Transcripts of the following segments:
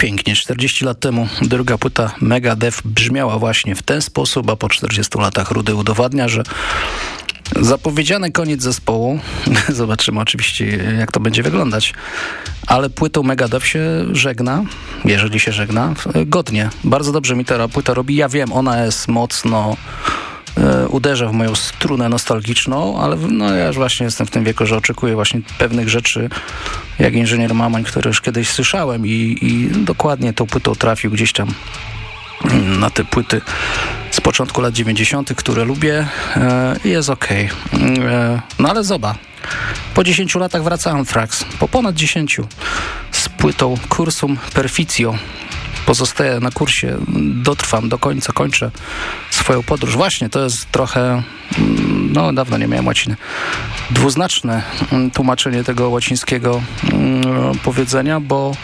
pięknie. 40 lat temu druga płyta Megadeth brzmiała właśnie w ten sposób, a po 40 latach Rudy udowadnia, że zapowiedziany koniec zespołu, zobaczymy oczywiście jak to będzie wyglądać, ale płytą Megadeth się żegna, jeżeli się żegna, godnie. Bardzo dobrze mi ta płyta robi. Ja wiem, ona jest mocno uderza w moją strunę nostalgiczną, ale ja już właśnie jestem w tym wieku, że oczekuję właśnie pewnych rzeczy, jak Inżynier Mamań, które już kiedyś słyszałem i dokładnie tą płytą trafił gdzieś tam na te płyty z początku lat 90., które lubię i jest okej. No ale zobacz, po 10 latach wraca Anthrax, po ponad 10 z płytą Cursum Perficio. Pozostaję na kursie, dotrwam do końca, kończę swoją podróż. Właśnie, to jest trochę, dawno nie miałem łaciny, dwuznaczne tłumaczenie tego łacińskiego powiedzenia, bo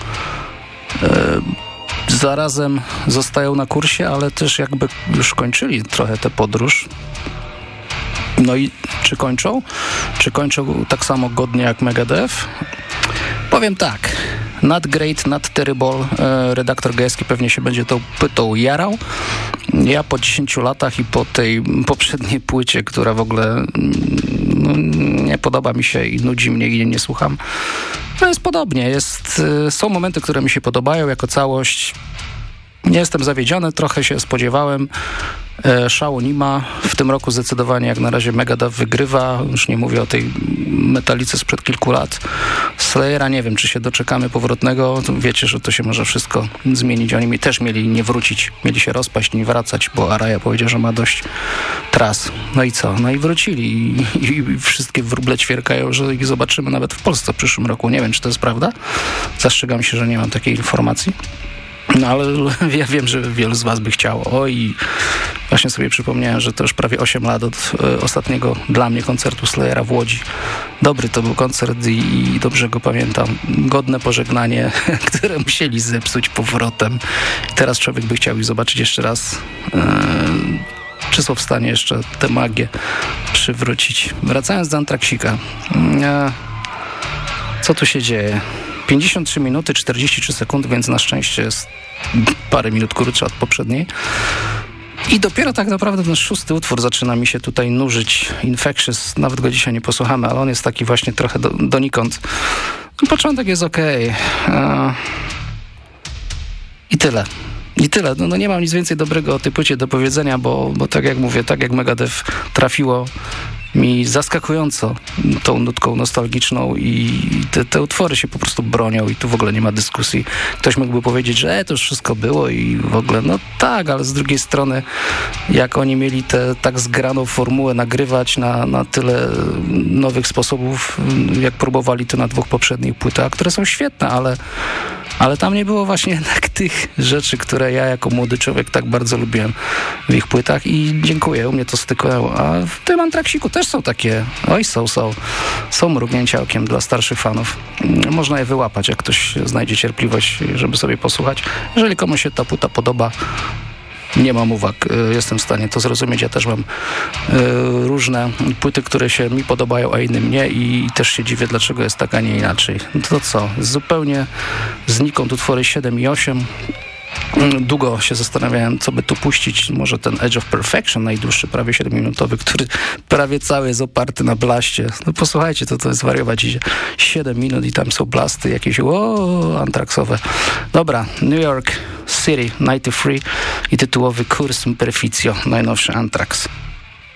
zarazem zostają na kursie, ale też jakby już kończyli trochę tę podróż. No i czy kończą? Czy kończą tak samo godnie jak Megadeth? Powiem tak. Not great, not terrible. Redaktor Gajewski pewnie się będzie tą płytą jarał. Ja po 10 latach i po tej poprzedniej płycie, która w ogóle nie podoba mi się i nudzi mnie i nie słucham, jest podobnie. Są momenty, które mi się podobają jako całość. Nie jestem zawiedziony, trochę się spodziewałem. Szału nie ma. W tym roku zdecydowanie jak na razie Megadeth wygrywa. Już nie mówię o tej metalice sprzed kilku lat. Slayera nie wiem, czy się doczekamy powrotnego. Wiecie, że to się może wszystko zmienić. Oni też mieli nie wrócić. Mieli się rozpaść, nie wracać, bo Araya powiedział, że ma dość tras. No i co? No i wrócili. I wszystkie wróble ćwierkają, że ich zobaczymy nawet w Polsce w przyszłym roku. Nie wiem, czy to jest prawda. Zastrzegam się, że nie mam takiej informacji. No ale ja wiem, że wielu z was by chciało. I właśnie sobie przypomniałem, że to już prawie 8 lat od ostatniego dla mnie koncertu Slayera w Łodzi. Dobry to był koncert i dobrze go pamiętam. Godne pożegnanie, które musieli zepsuć powrotem. Teraz człowiek by chciał ich zobaczyć jeszcze raz. Czy są w stanie jeszcze tę magię przywrócić? Wracając do Anthraxika. Co tu się dzieje? 53 minuty, 43 sekundy, więc na szczęście jest parę minut krótsza od poprzedniej. I dopiero tak naprawdę ten 6. utwór zaczyna mi się tutaj nużyć. Infectious, nawet go dzisiaj nie posłuchamy, ale on jest taki właśnie trochę donikąd. Początek jest okej. I tyle. No nie mam nic więcej dobrego o tej płycie do powiedzenia, bo tak jak mówię, tak jak Megadeth trafiło mi zaskakująco tą nutką nostalgiczną i te utwory się po prostu bronią i tu w ogóle nie ma dyskusji. Ktoś mógłby powiedzieć, że to już wszystko było i w ogóle, no tak, ale z drugiej strony jak oni mieli tę tak zgraną formułę nagrywać na tyle nowych sposobów, jak próbowali to na 2 poprzednich płytach, które są świetne, ale tam nie było właśnie jednak tych rzeczy, które ja jako młody człowiek tak bardzo lubiłem w ich płytach i dziękuję, u mnie to styknęło. A w tym Anthraxiku też są takie, są mrugnięcia okiem dla starszych fanów. Można je wyłapać, jak ktoś znajdzie cierpliwość, żeby sobie posłuchać. Jeżeli komuś się ta płyta podoba, nie mam uwag, jestem w stanie to zrozumieć. Ja też mam różne płyty, które się mi podobają, a innym nie i też się dziwię, dlaczego jest tak, a nie inaczej. To co? Zupełnie znikąd utwory 7 i 8. Długo się zastanawiałem, co by tu puścić. Może ten Edge of Perfection, najdłuższy, prawie 7-minutowy, który prawie cały jest oparty na blaście. No posłuchajcie, to jest wariować. 7 minut i tam są blasty jakieś anthraxowe. Dobra, New York City 93 i tytułowy Cursum Perficio, najnowszy Anthrax.